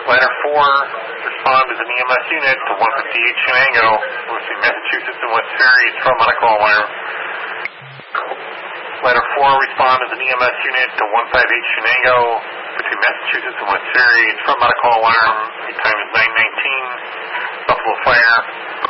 Ladder 4, respond as an EMS unit to 158 Shenango, between Massachusetts and West Ferry. It's from on a call alarm. Ladder 4, respond as an EMS unit to 158 Shenango, between Massachusetts and West Ferry. It's from on a call alarm. The time is 9:19. Buffalo Fire.